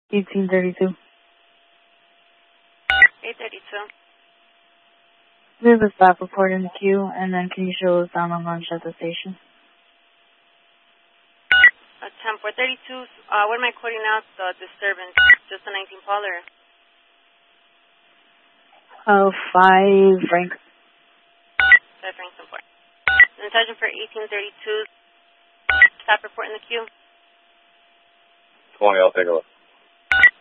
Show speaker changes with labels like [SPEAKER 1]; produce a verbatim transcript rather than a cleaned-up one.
[SPEAKER 1] eighteen thirty-two.
[SPEAKER 2] eight thirty-two.
[SPEAKER 1] We have a stop report in the queue, and then can you show us down on lunch at the station?
[SPEAKER 2] Uh, ten four thirty-two. Uh, what am I quoting now? The disturbance. Just a nineteen Poller.
[SPEAKER 1] Oh, five Frank.
[SPEAKER 2] Five Frank support. And Sergeant for eighteen thirty-two. Stop report in the queue.
[SPEAKER 3] twenty, I'll take a look.